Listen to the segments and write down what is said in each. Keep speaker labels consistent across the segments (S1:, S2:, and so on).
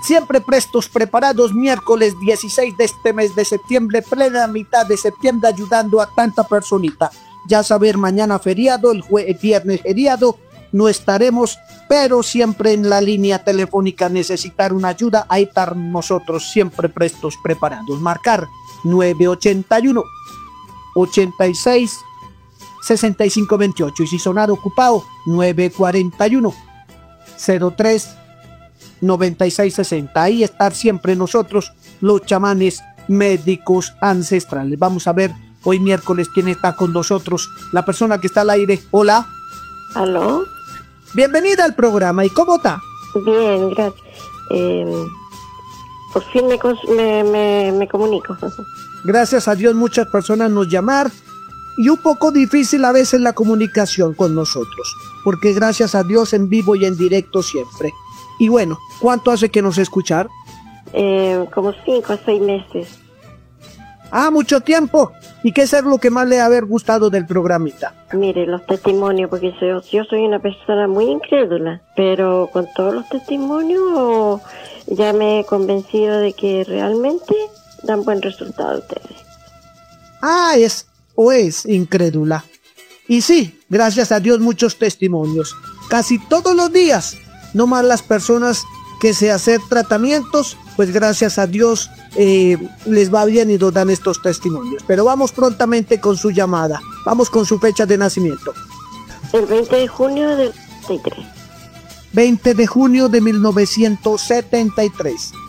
S1: Siempre prestos, preparados, miércoles 16 de este mes de septiembre, plena mitad de septiembre, ayudando a tanta personita. Ya saber, mañana feriado, el viernes feriado, no estaremos, pero siempre en la línea telefónica necesitar una ayuda, ahí estar nosotros siempre prestos, preparados. Marcar 981 86 6528 y si sonar ocupado 941 03 9660. Ahí estar siempre nosotros, los chamanes médicos ancestrales. Vamos a ver hoy miércoles quién está con nosotros, la persona que está al aire. Hola.
S2: ¿Aló?
S1: Bienvenida al programa. ¿Y cómo está?
S2: Bien, gracias. Por fin me comunico.
S1: Gracias a Dios muchas personas nos llaman y un poco difícil a veces la comunicación con nosotros, porque gracias a Dios en vivo y en directo siempre. Y bueno, ¿cuánto hace que nos escuchar?
S2: Como 5 a 6 meses.
S1: Ah, mucho tiempo. ¿Y qué es lo que más le ha haber gustado del programita?
S2: Mire, los testimonios, porque yo soy una persona muy incrédula, pero con todos los testimonios ya me he convencido de que realmente dan buen resultado ustedes.
S1: Ah, es incrédula. Y sí, gracias a Dios muchos testimonios. Casi todos los días, no más las personas que se hacen tratamientos, pues gracias a Dios les va bien y nos dan estos testimonios. Pero vamos prontamente con su llamada. Vamos con su fecha de nacimiento.
S2: El 20 de junio del 73.
S1: 20 de junio de 1973.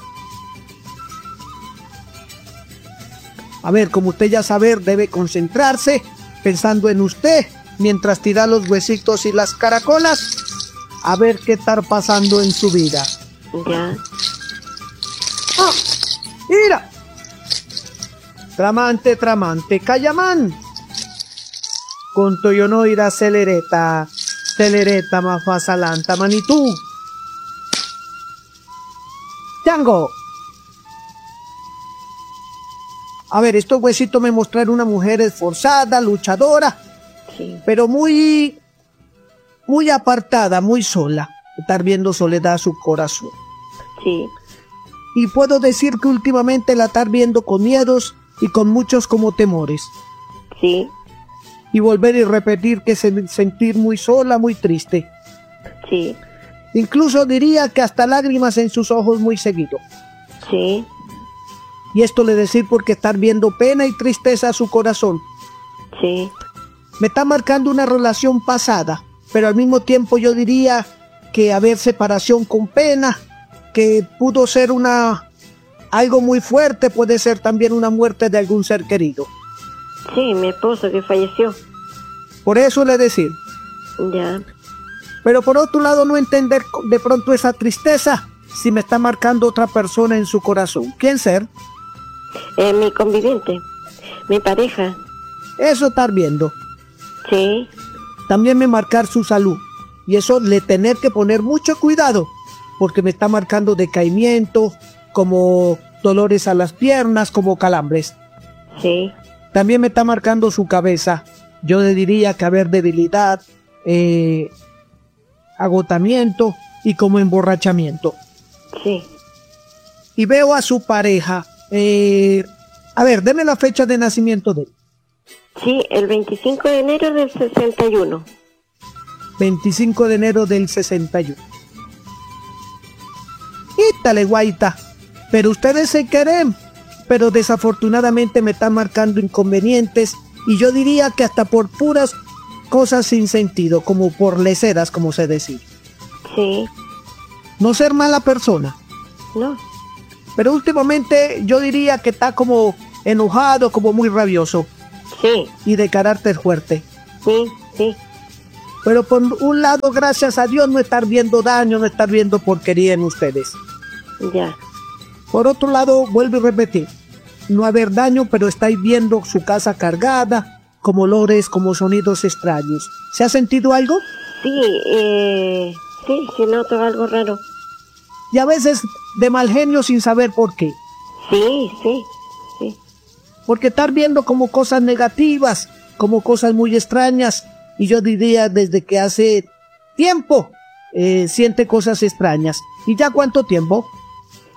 S1: A ver, como usted ya sabe, debe concentrarse pensando en usted mientras tira los huesitos y las caracolas. A ver qué está pasando en su vida.
S2: Ya.
S1: ¡Ah! ¡Mira! Tramante, Cayamán. Conto yo no irá celereta más fasalanta, manitú. Chango. A ver, estos huesitos me mostraron una mujer esforzada, luchadora,
S2: Sí.
S1: pero muy apartada, muy sola. Estar viendo soledad a su corazón.
S2: Sí.
S1: Y puedo decir que últimamente la estar viendo con miedos y con muchos como temores.
S2: Sí.
S1: Y volver y repetir que sentir muy sola, muy triste.
S2: Sí.
S1: Incluso diría que hasta lágrimas en sus ojos muy seguido.
S2: Sí.
S1: Y esto le decir porque estar viendo pena y tristeza a su corazón.
S2: Sí.
S1: Me está marcando una relación pasada, pero al mismo tiempo yo diría que haber separación con pena, que pudo ser algo muy fuerte, puede ser también una muerte de algún ser querido.
S2: Sí, mi esposo que falleció.
S1: Por eso le decir.
S2: Ya.
S1: Pero por otro lado no entender de pronto esa tristeza si me está marcando otra persona en su corazón. ¿Quién ser?
S2: Mi conviviente, mi pareja.
S1: Eso estar viendo.
S2: Sí.
S1: También me marcar su salud. Y eso le tener que poner mucho cuidado, porque me está marcando decaimiento, como dolores a las piernas, como calambres.
S2: Sí.
S1: También me está marcando su cabeza. Yo le diría que haber debilidad, agotamiento y como emborrachamiento.
S2: Sí.
S1: Y veo a su pareja. A ver, deme la fecha de nacimiento de él.
S2: Sí, el 25 de enero del 61.
S1: 25 de enero del 61. Ítale, guaita. Pero ustedes se quieren. Pero desafortunadamente me están marcando inconvenientes. Y yo diría que hasta por puras cosas sin sentido. Como por leceras, como se decir.
S2: Sí.
S1: No ser mala persona.
S2: No.
S1: Pero últimamente yo diría que está como enojado, como muy rabioso.
S2: Sí.
S1: Y de carácter fuerte.
S2: Sí, sí.
S1: Pero por un lado, gracias a Dios, no estar viendo daño, no estar viendo porquería en ustedes.
S2: Ya.
S1: Por otro lado, vuelvo a repetir, no haber daño, pero estáis viendo su casa cargada, como olores, como sonidos extraños. ¿Se ha sentido algo?
S2: Sí, sí noto algo raro.
S1: Y a veces de mal genio sin saber por qué.
S2: Sí.
S1: Porque estar viendo como cosas negativas, como cosas muy extrañas, y yo diría desde que hace tiempo siente cosas extrañas. ¿Y ya cuánto tiempo?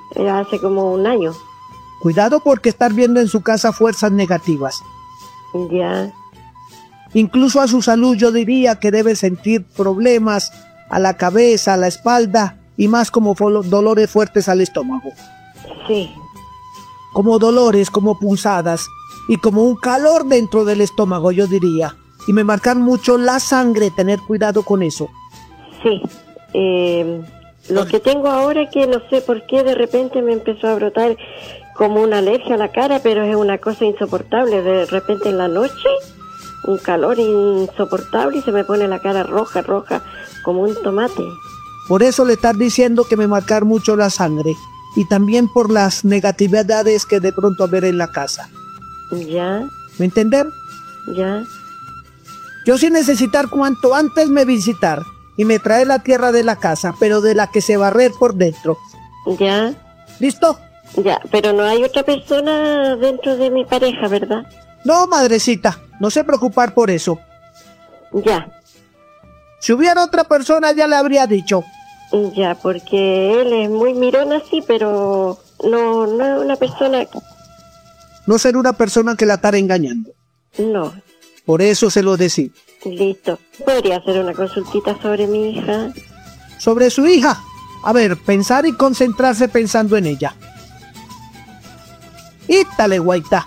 S2: hace como un año.
S1: Cuidado porque estar viendo en su casa fuerzas negativas.
S2: Ya.
S1: Incluso a su salud yo diría que debe sentir problemas a la cabeza, a la espalda y más como dolores fuertes al estómago.
S2: Sí.
S1: Como dolores, como punzadas y como un calor dentro del estómago, yo diría. Y me marcan mucho la sangre, tener cuidado con eso.
S2: Sí. Lo que tengo ahora es que no sé por qué de repente me empezó a brotar como una alergia a la cara, pero es una cosa insoportable. De repente en la noche, un calor insoportable y se me pone la cara roja, como un tomate.
S1: Por eso le estás diciendo que me marcar mucho la sangre y también por las negatividades que de pronto haber en la casa.
S2: Ya.
S1: ¿Me entender?
S2: Ya.
S1: Yo sí necesitar cuanto antes me visitar y me trae la tierra de la casa, pero de la que se barrer por dentro.
S2: Ya.
S1: ¿Listo?
S2: Ya, pero no hay otra persona dentro de mi pareja, ¿verdad?
S1: No, madrecita, no se preocupar por eso.
S2: Ya.
S1: Si hubiera otra persona ya le habría dicho.
S2: Ya, porque él es muy mirón así, pero no es una persona...
S1: No ser una persona que la estará engañando.
S2: No.
S1: Por eso se lo decía.
S2: Listo. ¿Podría hacer una consultita sobre mi hija?
S1: Sobre su hija. A ver, pensar y concentrarse pensando en ella. Ítale, guaita.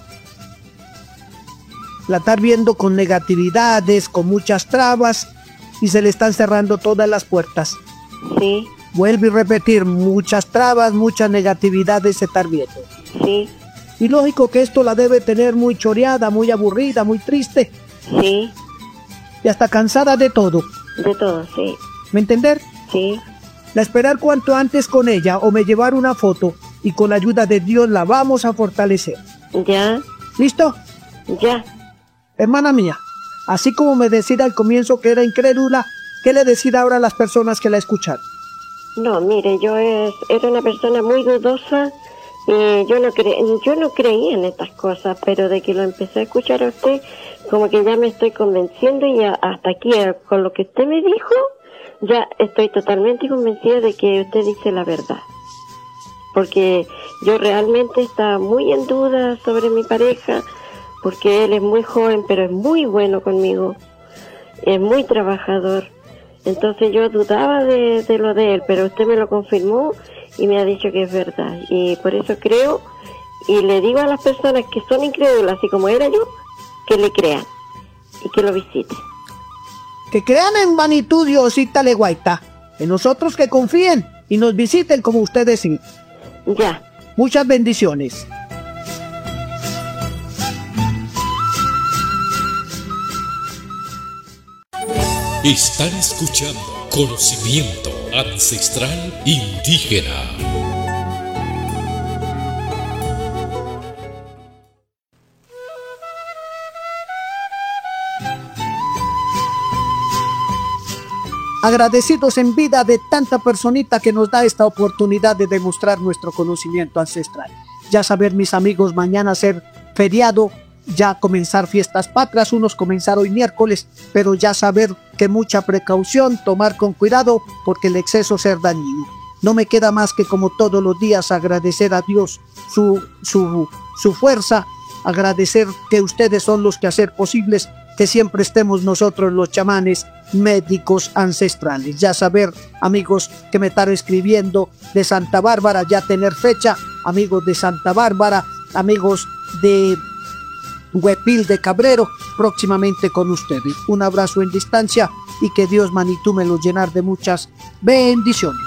S1: La estar viendo con negatividades, con muchas trabas y se le están cerrando todas las puertas.
S2: Sí.
S1: Vuelve a repetir, muchas trabas, muchas negatividades se estar viendo.
S2: Sí.
S1: Y lógico que esto la debe tener muy choreada, muy aburrida, muy triste.
S2: Sí.
S1: Y hasta cansada de todo.
S2: De todo, sí.
S1: ¿Me entender?
S2: Sí.
S1: La esperar cuanto antes con ella o me llevar una foto y con la ayuda de Dios la vamos a fortalecer.
S2: Ya.
S1: ¿Listo?
S2: Ya.
S1: Hermana mía, así como me decía al comienzo que era incrédula, ¿qué le decía ahora a las personas que la escuchan?
S2: No, mire, era una persona muy dudosa y yo no creía en estas cosas, pero de que lo empecé a escuchar a usted, como que ya me estoy convenciendo y hasta aquí, con lo que usted me dijo, ya estoy totalmente convencida de que usted dice la verdad. Porque yo realmente estaba muy en duda sobre mi pareja, porque él es muy joven, pero es muy bueno conmigo, es muy trabajador. Entonces yo dudaba de lo de él, pero usted me lo confirmó y me ha dicho que es verdad. Y por eso creo, y le digo a las personas que son incrédulas, así como era yo, que le crean y que lo visiten.
S1: Que crean en magnitud, Diosita Leguaita, en nosotros que confíen y nos visiten como ustedes sí.
S2: Ya.
S1: Muchas bendiciones.
S3: Están escuchando Conocimiento Ancestral Indígena.
S1: Agradecidos en vida de tanta personita que nos da esta oportunidad de demostrar nuestro conocimiento ancestral. Ya saber, mis amigos, mañana ser feriado, ya comenzar fiestas patrias, unos comenzar hoy miércoles, pero ya saber que mucha precaución, tomar con cuidado, porque el exceso ser dañino. No me queda más que como todos los días agradecer a Dios su fuerza, agradecer que ustedes son los que hacer posibles que siempre estemos nosotros los chamanes médicos ancestrales. Ya saber, amigos que me están escribiendo de Santa Bárbara, ya tener fecha, amigos de Santa Bárbara, amigos de Huepil de Cabrero, próximamente con ustedes. Un abrazo en distancia y que Dios Manitú me lo llenar de muchas bendiciones.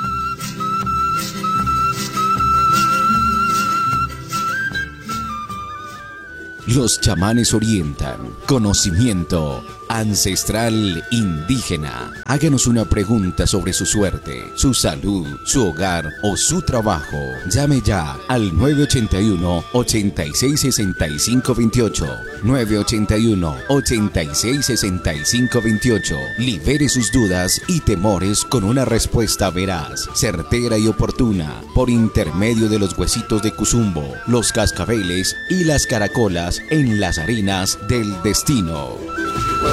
S4: Los chamanes orientan. Conocimiento ancestral indígena. Háganos una pregunta sobre su suerte, su salud, su hogar o su trabajo. Llame ya al 981-866528. 981-866528. Libere sus dudas y temores con una respuesta veraz, certera y oportuna, por intermedio de los huesitos de Cuzumbo, los cascabeles y las caracolas en las harinas del destino.